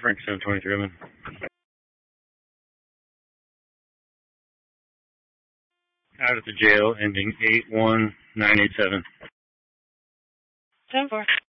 Frank 723, I'm in. Out at the jail, ending 81987. 10-4.